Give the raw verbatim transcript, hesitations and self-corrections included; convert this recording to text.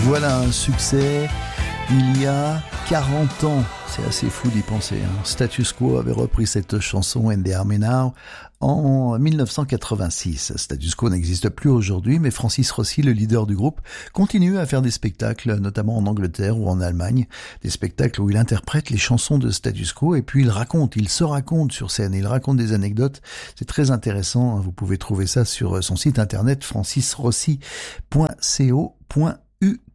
Voilà un succès il y a quarante ans. C'est assez fou d'y penser. Hein. Status Quo avait repris cette chanson And They Are Me Now en dix-neuf cent quatre-vingt-six. Status Quo n'existe plus aujourd'hui, mais Francis Rossi, le leader du groupe, continue à faire des spectacles, notamment en Angleterre ou en Allemagne. Des spectacles où il interprète les chansons de Status Quo et puis il raconte, il se raconte sur scène, il raconte des anecdotes. C'est très intéressant. Vous pouvez trouver ça sur son site internet francis rossi point co point u k.